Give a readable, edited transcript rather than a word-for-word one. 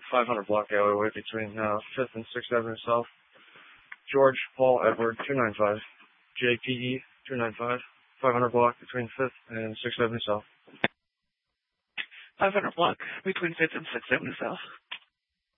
500 block alleyway between 5th and 6th Avenue South. George Paul Edward 295. JPE 295. 500 block between 5th and 6th Avenue South. 500 block between 5th and 6th Avenue South.